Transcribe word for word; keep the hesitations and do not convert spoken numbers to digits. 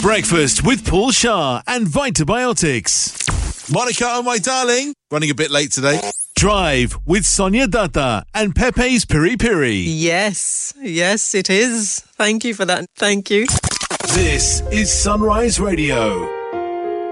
Breakfast with Paul Shah and Vitabiotics. Monica, oh my darling, running a bit late today. Drive with Sonia Datta and Pepe's Piri Piri. Yes, yes, it is. Thank you for that. Thank you. This is Sunrise Radio.